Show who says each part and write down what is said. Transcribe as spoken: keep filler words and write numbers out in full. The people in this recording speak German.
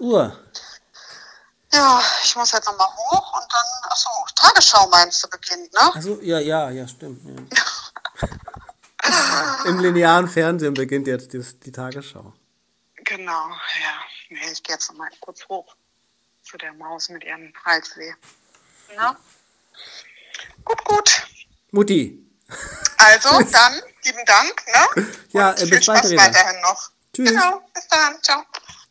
Speaker 1: Uhr.
Speaker 2: Ja, ich muss jetzt nochmal hoch und dann, achso, Tagesschau meinst du beginnt, ne?
Speaker 1: Also ja, ja, ja, stimmt. Ja. Im linearen Fernsehen beginnt jetzt die, die Tagesschau.
Speaker 2: Genau, ja. Nee, ich gehe jetzt nochmal kurz hoch zu der Maus mit ihrem Halsweh. Ja. Gut, gut.
Speaker 1: Mutti.
Speaker 2: Also, dann, lieben Dank, ne?
Speaker 1: Ja,
Speaker 2: Und
Speaker 1: äh,
Speaker 2: viel
Speaker 1: bis bald,
Speaker 2: Spaß
Speaker 1: Verena.
Speaker 2: weiterhin noch.
Speaker 1: Tschüss.
Speaker 2: Genau, bis dann, ciao.